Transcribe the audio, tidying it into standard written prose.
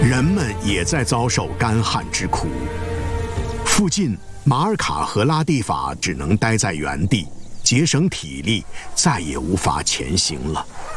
人们也在遭受干旱之苦。附近马尔卡和拉蒂法只能待在原地，节省体力，再也无法前行了。